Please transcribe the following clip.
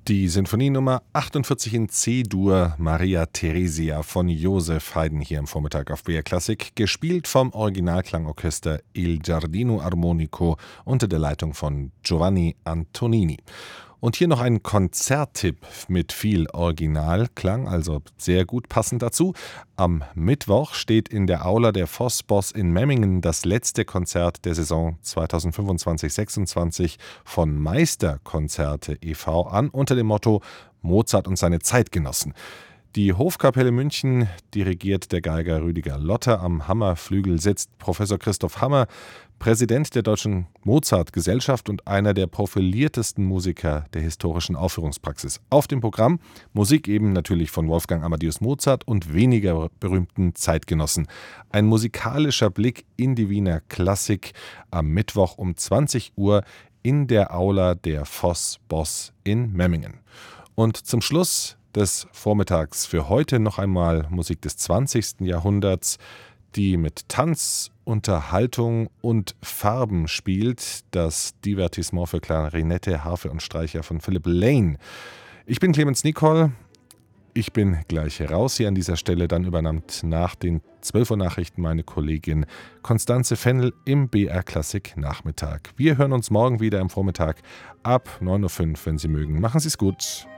Die Sinfonie Nummer 48 in C-Dur, Maria Theresia von Joseph Haydn hier am Vormittag auf BR Klassik, gespielt vom Originalklangorchester Il Giardino Armonico unter der Leitung von Giovanni Antonini. Und hier noch ein Konzerttipp mit viel Originalklang, also sehr gut passend dazu. Am Mittwoch steht in der Aula der Voss-Boss in Memmingen das letzte Konzert der Saison 2025/26 von Meisterkonzerte e.V. an unter dem Motto Mozart und seine Zeitgenossen. Die Hofkapelle München dirigiert der Geiger Rüdiger Lotter. Am Hammerflügel sitzt Professor Christoph Hammer, Präsident der Deutschen Mozart-Gesellschaft und einer der profiliertesten Musiker der historischen Aufführungspraxis. Auf dem Programm Musik eben natürlich von Wolfgang Amadeus Mozart und weniger berühmten Zeitgenossen. Ein musikalischer Blick in die Wiener Klassik am Mittwoch um 20 Uhr in der Aula der Voss-Boss in Memmingen. Und zum Schluss des Vormittags für heute noch einmal Musik des 20. Jahrhunderts, die mit Tanz, Unterhaltung und Farben spielt. Das Divertissement für Klarinette, Harfe und Streicher von Philip Lane. Ich bin Clemens Nicol. Ich bin gleich raus hier an dieser Stelle. Dann übernimmt nach den 12 Uhr Nachrichten meine Kollegin Konstanze Fennel im BR Klassik Nachmittag. Wir hören uns morgen wieder am Vormittag ab 9.05 Uhr, wenn Sie mögen. Machen Sie es gut.